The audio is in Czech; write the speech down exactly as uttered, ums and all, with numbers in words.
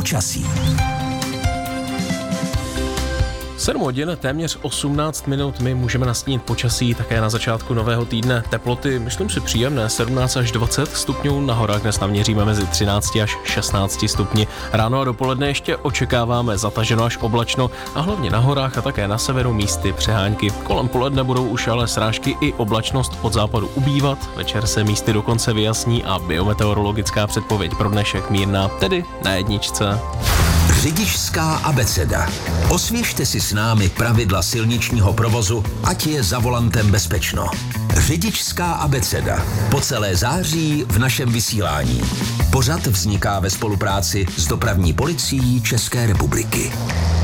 počasí. sedm hodin, téměř osmnáct minut, my můžeme nastínit počasí také na začátku nového týdne. Teploty, myslím si příjemné, sedmnáct až dvacet stupňů, na horách dnes naměříme mezi třináct až šestnáct stupni. Ráno a dopoledne ještě očekáváme zataženo až oblačno a hlavně na horách a také na severu místy přehánky. Kolem poledne budou už ale srážky i oblačnost od západu ubývat, večer se místy dokonce vyjasní a biometeorologická předpověď pro dnešek mírná, tedy na jedničce. Řidičská abeceda. Osvěžte si s námi pravidla silničního provozu, ať je za volantem bezpečno. Řidičská abeceda. Po celé září v našem vysílání. Pořad vzniká ve spolupráci s Dopravní policií České republiky.